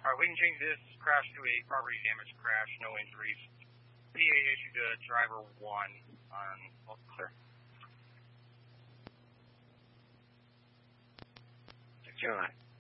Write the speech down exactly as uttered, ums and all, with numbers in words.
All right, we can change this crash to a property damage crash, no injuries. P A issued to driver one on oh, clear. John.